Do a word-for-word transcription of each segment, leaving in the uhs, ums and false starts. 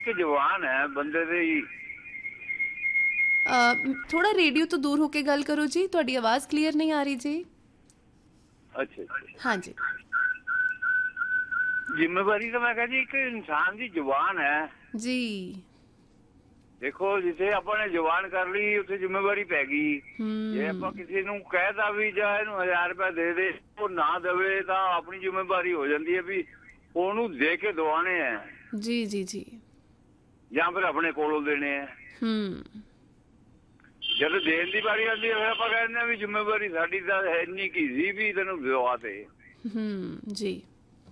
ਕਿ ਜਵਾਨ ਹੈ ਬੰਦੇ ਦੇ ਹੀ। ਥੋੜਾ ਰੇਡੀਓ ਤੋਂ ਦੂਰ ਹੋ ਕੇ ਗੱਲ ਕਰੋ ਜੀ, ਤੁਹਾਡੀ ਆਵਾਜ਼ ਕਲੀਅਰ ਨਹੀਂ ਆ ਰਹੀ ਜੀ। ਅੱਛਾ ਅੱਛਾ। ਹਾਂਜੀ। ਜ਼ਿੰਮੇਵਾਰੀ ਤਾਂ ਮੈਂ ਕਹਿੰਦੀ ਇੱਕ ਇਨਸਾਨ ਦੀ ਜ਼ੁਬਾਨ ਹੈ ਜੀ। ਦੇਖੋ ਜਿੱਥੇ ਆਪਾਂ ਨੇ ਜ਼ੁਬਾਨ ਕਰ ਲਈ ਉੱਥੇ ਜ਼ਿੰਮੇਵਾਰੀ ਪੈ ਗਈ। ਜੇ ਆਪਾਂ ਕਿਸੇ ਨੂੰ ਕਹਿਤਾ ਵੀ ਜਾਂ ਇਹਨੂੰ ਹਜ਼ਾਰ ਰੁਪਏ ਦੇ ਦੇ, ਉਹ ਨਾ ਦੇਵੇ ਤਾਂ ਆਪਣੀ ਜ਼ਿੰਮੇਵਾਰੀ ਹੋ ਜਾਂਦੀ ਹੈ ਵੀ ਉਹਨੂੰ ਦੇ ਕੇ ਦਵਾਣੇ ਹੈ। ਜੀ ਜੀ ਜੀ। ਜਾਂ ਫਿਰ ਆਪਣੇ ਕੋਲੋਂ ਦੇਣੇ ਹੈ। ਹੂੰ। ਜਦੋਂ ਦੇਣ ਦੀ ਵਾਰੀ ਆਉਂਦੀ ਹੈ ਫਿਰ ਆਪਾਂ ਕਹਿੰਦੇ ਹਾਂ ਵੀ ਜ਼ਿੰਮੇਵਾਰੀ ਸਾਡੀ ਤਾਂ ਇੰਨੀ ਕੀ ਸੀ ਵੀ ਤੈਨੂੰ ਦਵਾ ਤੇ। ਹੂੰ ਜੀ।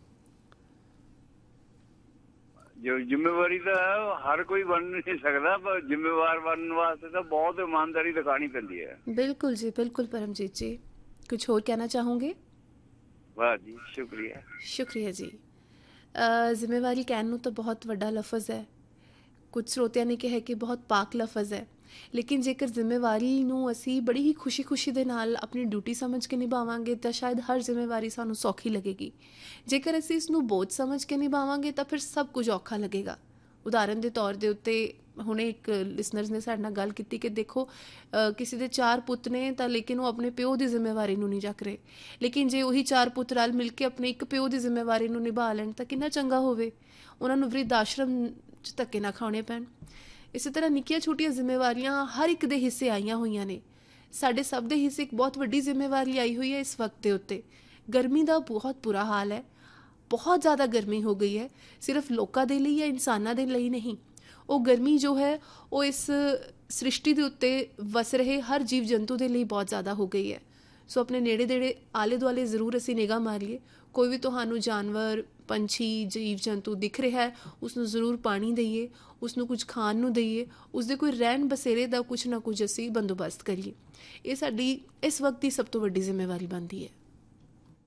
ਜੋ ਜ਼ਿੰਮੇਵਾਰੀ ਤਾਂ ਹਰ ਕੋਈ ਬਣ ਨਹੀਂ ਸਕਦਾ, ਪਰ ਜ਼ਿੰਮੇਵਾਰ ਬਣਨ ਵਾਸਤੇ ਤਾਂ ਬਹੁਤ ਇਮਾਨਦਾਰੀ ਦਿਖਾਣੀ ਪੈਂਦੀ ਹੈ। ਬਿਲकुल जी बिल्कुल। परमजीत जी कुछ और कहना चाहोगे? वाह जी, शुक्रिया शुक्रिया जी। ਜ਼ਿੰਮੇਵਾਰੀ ਕਹਿਣ ਨੂੰ ਤਾਂ ਬਹੁਤ ਵੱਡਾ ਲਫ਼ਜ਼ ਹੈ, ਕੁਝ ਸਰੋਤਿਆਂ ਨੇ ਕਿਹਾ ਕਿ ਬਹੁਤ ਪਾਕ ਲਫ਼ਜ਼ ਹੈ, ਲੇਕਿਨ ਜੇਕਰ ਜ਼ਿੰਮੇਵਾਰੀ ਨੂੰ ਅਸੀਂ ਬੜੀ ਹੀ ਖੁਸ਼ੀ ਖੁਸ਼ੀ ਦੇ ਨਾਲ ਆਪਣੀ ਡਿਊਟੀ ਸਮਝ ਕੇ ਨਿਭਾਵਾਂਗੇ ਤਾਂ ਸ਼ਾਇਦ ਹਰ ਜ਼ਿੰਮੇਵਾਰੀ ਸਾਨੂੰ ਸੌਖੀ ਲੱਗੇਗੀ। ਜੇਕਰ ਅਸੀਂ ਇਸ ਨੂੰ ਬੋਝ ਸਮਝ ਕੇ ਨਿਭਾਵਾਂਗੇ ਤਾਂ ਫਿਰ ਸਭ ਕੁਝ ਔਖਾ ਲੱਗੇਗਾ। ਉਦਾਹਰਨ ਦੇ ਤੌਰ ਦੇ ਉੱਤੇ ਹੁਣੇ ਇੱਕ ਲਿਸਨਰਸ ਨੇ ਸਾਡੇ ਨਾਲ ਗੱਲ ਕੀਤੀ ਕਿ ਦੇਖੋ ਕਿਸੇ ਦੇ ਚਾਰ ਪੁੱਤ ਨੇ ਤਾਂ ਲੇਕਿਨ ਉਹ ਆਪਣੇ ਪਿਓ ਦੀ ਜ਼ਿੰਮੇਵਾਰੀ ਨੂੰ ਨਹੀਂ ਚੱਕ ਰਹੇ, ਲੇਕਿਨ ਜੇ ਉਹੀ ਚਾਰ ਪੁੱਤ ਰਲ ਮਿਲ ਕੇ ਆਪਣੇ ਇੱਕ ਪਿਓ ਦੀ ਜ਼ਿੰਮੇਵਾਰੀ ਨੂੰ ਨਿਭਾ ਲੈਣ ਤਾਂ ਕਿੰਨਾ ਚੰਗਾ ਹੋਵੇ, ਉਹਨਾਂ ਨੂੰ ਵਰਿੱਧ ਆਸ਼ਰਮ 'ਚ ਧੱਕੇ ਨਾ ਖਾਣੇ ਪੈਣ। ਇਸੇ ਤਰ੍ਹਾਂ ਨਿੱਕੀਆਂ ਛੋਟੀਆਂ ਜ਼ਿੰਮੇਵਾਰੀਆਂ ਹਰ ਇੱਕ ਦੇ ਹਿੱਸੇ ਆਈਆਂ ਹੋਈਆਂ ਨੇ। ਸਾਡੇ ਸਭ ਦੇ ਹਿੱਸੇ ਇੱਕ ਬਹੁਤ ਵੱਡੀ ਜ਼ਿੰਮੇਵਾਰੀ ਆਈ ਹੋਈ ਹੈ ਇਸ ਵਕਤ ਦੇ ਉੱਤੇ। ਗਰਮੀ ਦਾ ਬਹੁਤ ਬੁਰਾ ਹਾਲ ਹੈ, ਬਹੁਤ ਜ਼ਿਆਦਾ ਗਰਮੀ ਹੋ ਗਈ ਹੈ, ਸਿਰਫ ਲੋਕਾਂ ਦੇ ਲਈ ਜਾਂ ਇਨਸਾਨਾਂ ਦੇ ਲਈ ਨਹੀਂ। ਉਹ ਗਰਮੀ ਜੋ ਹੈ ਉਹ ਇਸ ਸ੍ਰਿਸ਼ਟੀ ਦੇ ਉੱਤੇ ਵਸ ਰਹੇ ਹਰ ਜੀਵ ਜੰਤੂ ਦੇ ਲਈ ਬਹੁਤ ਜ਼ਿਆਦਾ ਹੋ ਗਈ ਹੈ। ਸੋ ਆਪਣੇ ਨੇੜੇ ਦੇੜੇ ਆਲੇ ਦੁਆਲੇ ਜ਼ਰੂਰ ਅਸੀਂ ਨਿਗਾਹ ਮਾਰੀਏ। ਕੋਈ ਵੀ ਤੁਹਾਨੂੰ ਜਾਨਵਰ, ਪੰਛੀ, ਜੀਵ ਜੰਤੂ ਦਿਖ ਰਿਹਾ ਹੈ ਉਸਨੂੰ ਜ਼ਰੂਰ ਪਾਣੀ ਦੇਈਏ, ਉਸਨੂੰ ਕੁਝ ਖਾਣ ਨੂੰ ਦੇਈਏ, ਉਸਦੇ ਕੋਈ ਰਹਿਣ ਬਸੇਰੇ ਦਾ ਕੁਝ ਨਾ ਕੁਝ ਅਸੀਂ ਬੰਦੋਬਸਤ ਕਰੀਏ। ਇਹ ਸਾਡੀ ਇਸ ਵਕਤ ਦੀ ਸਭ ਤੋਂ ਵੱਡੀ ਜ਼ਿੰਮੇਵਾਰੀ ਬਣਦੀ ਹੈ।